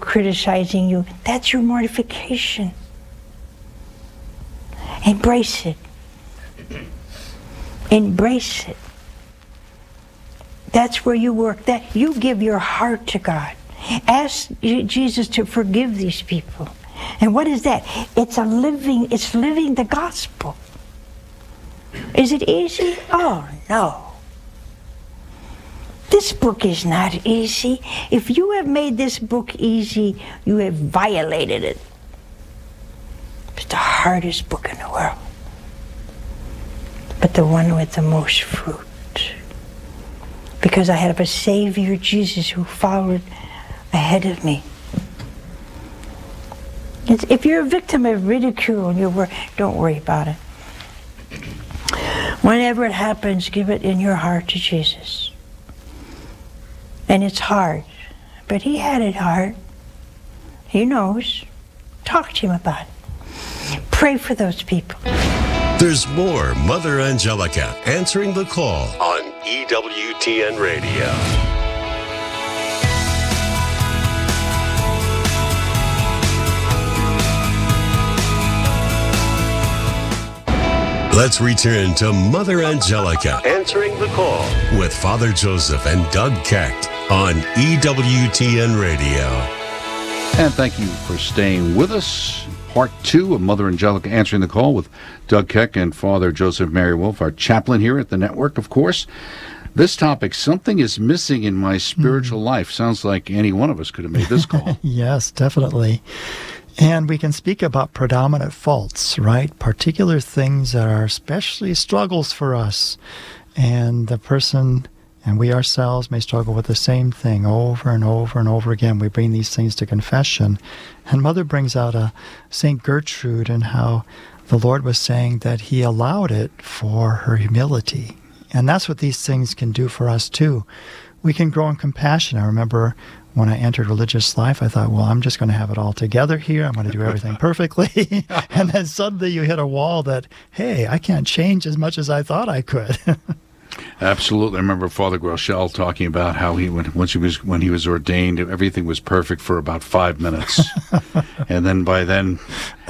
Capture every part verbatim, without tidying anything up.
criticizing you, that's your mortification. Embrace it. Embrace it. That's where you work. That you give your heart to God. Ask Jesus to forgive these people. And what is that? It's a living, it's living the gospel. Is it easy? Oh, no. This book is not easy. If you have made this book easy, you have violated it. It's the hardest book in the world, but the one with the most fruit. Because I have a Savior, Jesus, who followed ahead of me. It's, if you're a victim of ridicule, and you're wor- don't worry about it. Whenever it happens, give it in your heart to Jesus. And it's hard, but he had it hard. He knows. Talk to him about it. Pray for those people. There's more Mother Angelica answering the call on E W T N Radio. Let's return to Mother Angelica answering the call with Father Joseph and Doug Keck on E W T N Radio. And thank you for staying with us. Part two of Mother Angelica answering the call with Doug Keck and Father Joseph Mary Wolf, our chaplain here at the network, of course. This topic, something is missing in my spiritual mm. life. Sounds like any one of us could have made this call. Yes, definitely. And we can speak about predominant faults, right? Particular things that are especially struggles for us. And the person and we ourselves may struggle with the same thing over and over and over again. We bring these things to confession. And Mother brings out a Saint Gertrude and how the Lord was saying that he allowed it for her humility. And that's what these things can do for us too. We can grow in compassion. I remember when I entered religious life, I thought, well, I'm just going to have it all together here. I'm going to do everything perfectly. And then suddenly you hit a wall that, hey, I can't change as much as I thought I could. Absolutely. I remember Father Groeschel talking about how he, when, once he was, when he was ordained, everything was perfect for about five minutes. And then by then,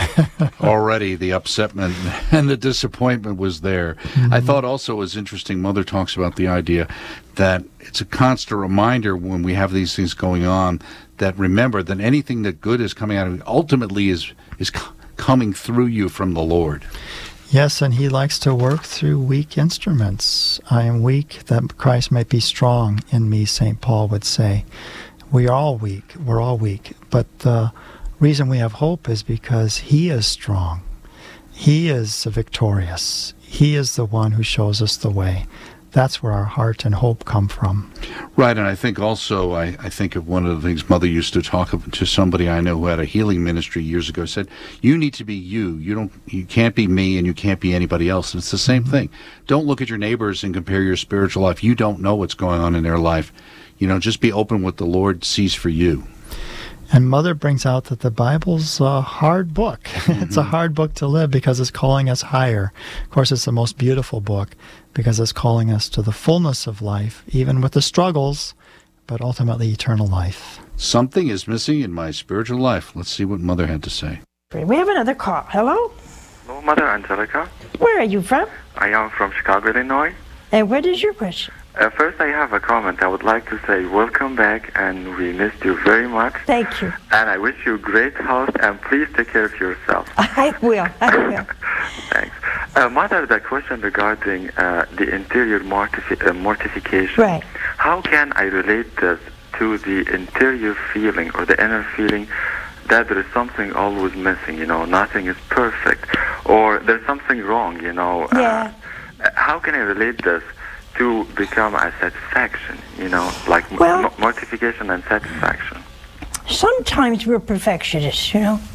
already the upsetment and the disappointment was there. Mm-hmm. I thought also it was interesting, Mother talks about the idea that it's a constant reminder when we have these things going on that remember that anything that good is coming out of it ultimately is, is c- coming through you from the Lord. Yes, and he likes to work through weak instruments. I am weak that Christ might be strong in me, Saint Paul would say. We are all weak. We're all weak. But the reason we have hope is because he is strong. He is victorious. He is the one who shows us the way. That's where our heart and hope come from. Right, and I think also, I, I think of one of the things Mother used to talk to somebody I know who had a healing ministry years ago, said, you need to be you. You don't, you can't be me and you can't be anybody else. And it's the same mm-hmm. thing. Don't look at your neighbors and compare your spiritual life. You don't know what's going on in their life. You know, just be open what the Lord sees for you. And Mother brings out that the Bible's a hard book. Mm-hmm. It's a hard book to live because it's calling us higher. Of course, it's the most beautiful book because it's calling us to the fullness of life, even with the struggles, but ultimately eternal life. Something is missing in my spiritual life. Let's see what Mother had to say. We have another call. Hello? Hello, Mother Angelica. Where are you from? I am from Chicago, Illinois. And what is your question? Uh, first, I have a comment. I would like to say welcome back, and we missed you very much. Thank you. And I wish you great health, and please take care of yourself. I will. I will. Thanks. Uh, Mother, the question regarding uh, the interior mortifi- uh, mortification. Right. How can I relate this to the interior feeling or the inner feeling that there is something always missing, you know, nothing is perfect, or there's something wrong, you know? Yeah. Uh, how can I relate this to become a satisfaction, you know, like well, m- mortification and satisfaction? Sometimes we're perfectionists, you know.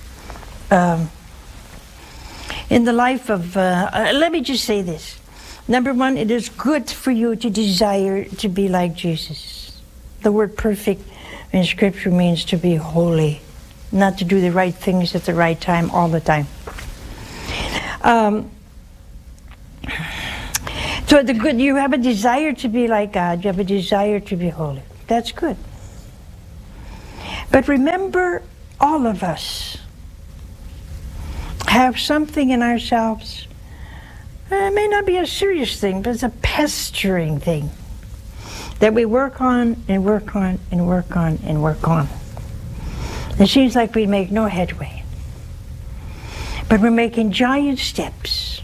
Um, in the life of, uh, uh, let me just say this. Number one, it is good for you to desire to be like Jesus. The word perfect in Scripture means to be holy, not to do the right things at the right time all the time. Um, So the good, you have a desire to be like God. You have a desire to be holy. That's good. But remember, all of us have something in ourselves. It may not be a serious thing, but it's a pestering thing that we work on and work on and work on and work on. It seems like we make no headway. But we're making giant steps.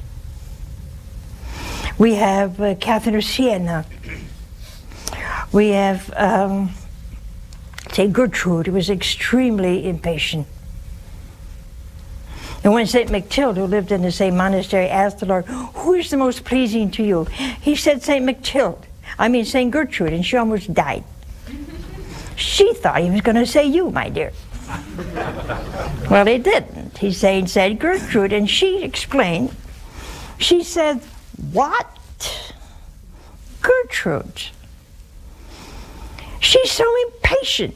We have uh, Catherine of Siena. We have um, Saint Gertrude, who was extremely impatient. And when Saint Mactilde, who lived in the same monastery, asked the Lord, who is the most pleasing to you? He said Saint Mactilde, I mean Saint Gertrude, and she almost died. She thought he was going to say you, my dear. Well, he didn't. He said Saint Gertrude, and she explained. She said, what? Gertrude. She's so impatient.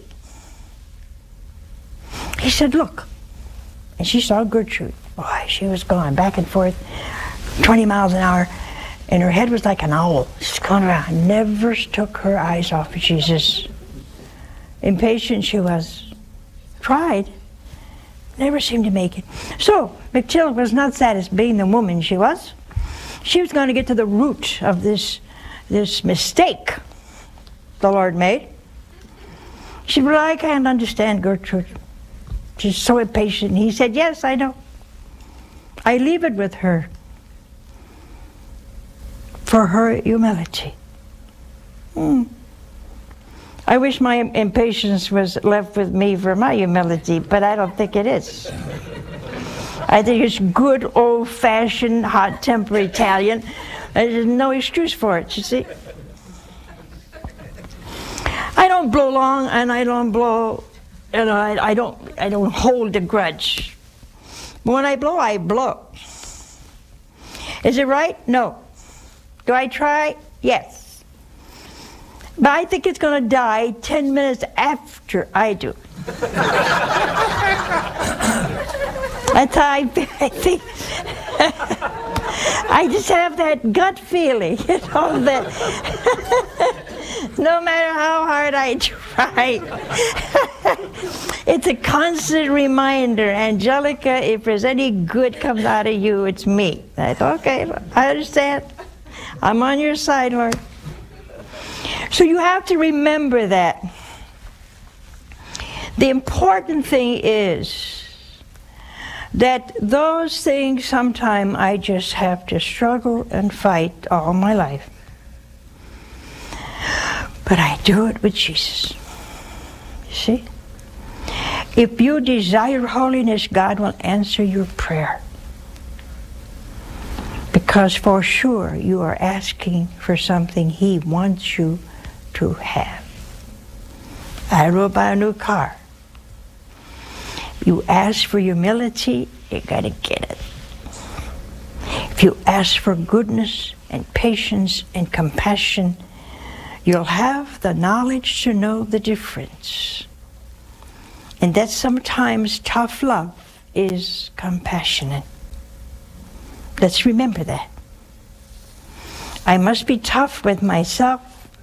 He said, look. And she saw Gertrude. Boy, she was going back and forth, twenty miles an hour, and her head was like an owl. She's going around, never took her eyes off of Jesus. Impatient she was. Tried. Never seemed to make it. So, Mactilde was not satisfied being the woman she was. She was going to get to the root of this, this mistake the Lord made. She said, well, I can't understand Gertrude. She's so impatient. And he said, yes, I know. I leave it with her for her humility. Hmm. I wish my impatience was left with me for my humility, but I don't think it is. I think it's good, old-fashioned, hot-tempered Italian. There's no excuse for it, you see. I don't blow long, and I don't blow, you know, I, I don't, I don't hold a grudge. But when I blow, I blow. Is it right? No. Do I try? Yes. But I think it's going to die ten minutes after I do. That's how I, I think. I just have that gut feeling, you know, that no matter how hard I try, it's a constant reminder, Angelica, if there's any good comes out of you, it's me. I thought, okay, I understand. I'm on your side, Lord. So you have to remember that. The important thing is that those things sometimes I just have to struggle and fight all my life. But I do it with Jesus. You see? If you desire holiness, God will answer your prayer. Because for sure you are asking for something He wants you to have. I will buy a new car. You ask for humility, you're going to get it. If you ask for goodness and patience and compassion, you'll have the knowledge to know the difference. And that sometimes tough love is compassionate. Let's remember that. I must be tough with myself,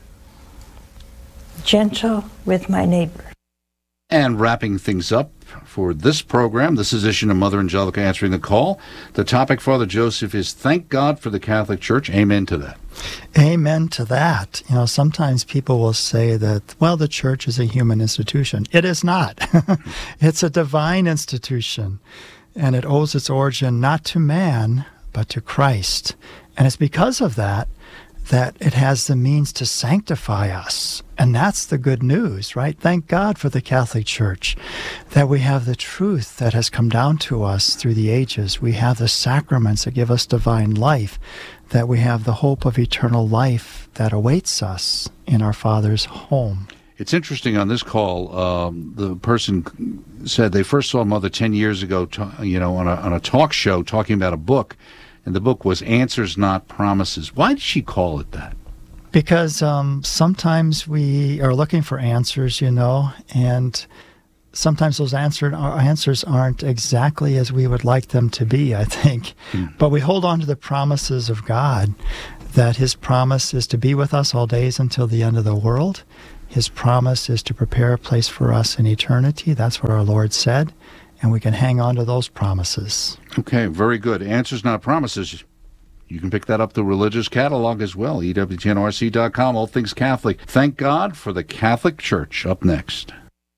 gentle with my neighbor. And wrapping things up for this program, this edition of Mother Angelica Answering the Call, the topic, Father Joseph, is thank God for the Catholic Church. Amen to that. Amen to that. You know, sometimes people will say that, well, the church is a human institution. It is not. It's a divine institution, and it owes its origin not to man, but to Christ. And it's because of that that it has the means to sanctify us. And that's the good news, right? Thank God for the Catholic Church, that we have the truth that has come down to us through the ages. We have the sacraments that give us divine life, that we have the hope of eternal life that awaits us in our Father's home. It's interesting on this call, um, the person said they first saw Mother ten years ago, to, you know, on a, on a talk show talking about a book, and the book was Answers Not Promises. Why did she call it that? Because um, sometimes we are looking for answers, you know, and sometimes those answer, our answers aren't exactly as we would like them to be, I think. Mm. But we hold on to the promises of God, that His promise is to be with us all days until the end of the world, His promise is to prepare a place for us in eternity. That's what our Lord said, and we can hang on to those promises. Okay, very good. Answers, not promises. You can pick that up the religious catalog as well, E W T N R C dot com, all things Catholic. Thank God for the Catholic Church. Up next.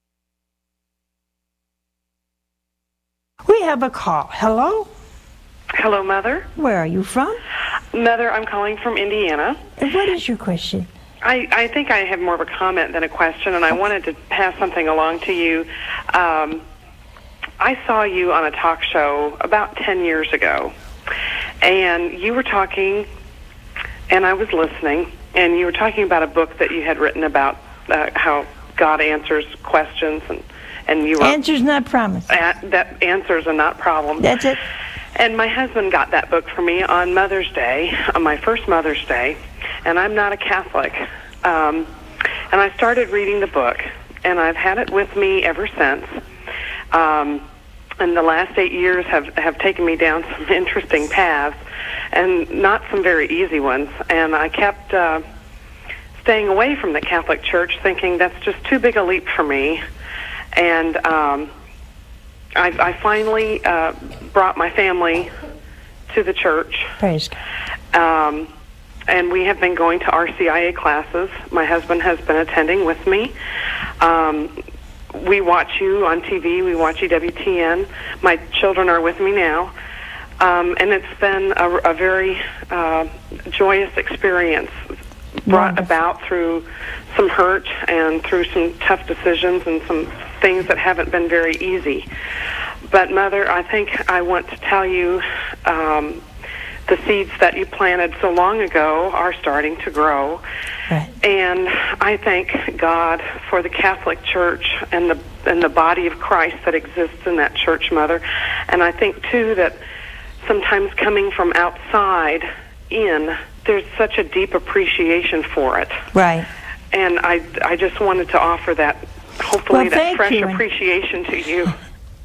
We have a call. Hello? Hello, Mother. Where are you from? Mother, I'm calling from Indiana. And what is your question? I, I think I have more of a comment than a question, and I wanted to pass something along to you. Um, I saw you on a talk show about ten years ago, and you were talking, and I was listening, and you were talking about a book that you had written about uh, how God answers questions, and, and you were... Answers, not promises. Uh, that answers are not problems. That's it. And my husband got that book for me on Mother's Day, on my first Mother's Day, and I'm not a Catholic. Um, and I started reading the book, and I've had it with me ever since. Um, and the last eight years have, have taken me down some interesting paths, and not some very easy ones. And I kept uh, staying away from the Catholic Church, thinking that's just too big a leap for me. And um, I, I finally uh, brought my family to the church. Praise God. Um, and we have been going to R C I A classes. My husband has been attending with me. Um, we watch you on T V. We watch E W T N. My children are with me now. Um, and it's been a, a very uh, joyous experience, brought Wonderful. about through some hurt and through some tough decisions and some things that haven't been very easy. But, Mother, I think I want to tell you um, the seeds that you planted so long ago are starting to grow. Right. And I thank God for the Catholic Church and the and the body of Christ that exists in that church, Mother. And I think, too, that sometimes coming from outside in, there's such a deep appreciation for it. Right. And I, I just wanted to offer that, hopefully, Well, that thank fresh you. appreciation to you.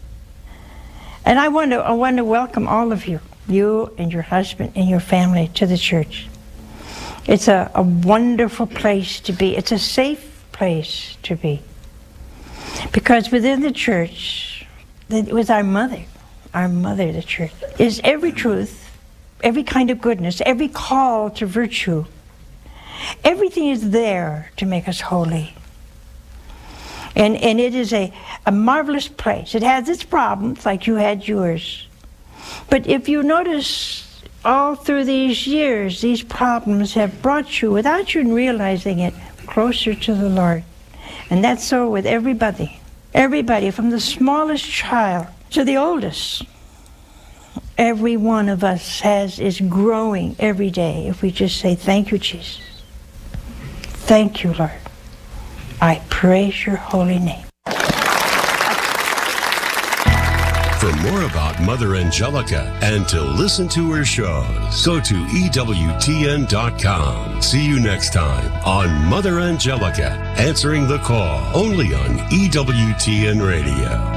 And I want to I want to welcome all of you, you and your husband and your family, to the church. It's a, a wonderful place to be. It's a safe place to be. Because within the church, with our mother, our mother, the church, is every truth, every kind of goodness, every call to virtue. Everything is there to make us holy. And and it is a, a marvelous place. It has its problems, like you had yours. But if you notice, all through these years, these problems have brought you, without you realizing it, closer to the Lord. And that's so with everybody. Everybody, from the smallest child to the oldest. Every one of us has is growing every day if we just say, thank you, Jesus. Thank you, Lord. I praise your holy name. For more about Mother Angelica and to listen to her shows, go to E W T N dot com. See you next time on Mother Angelica, answering the call, only on E W T N Radio.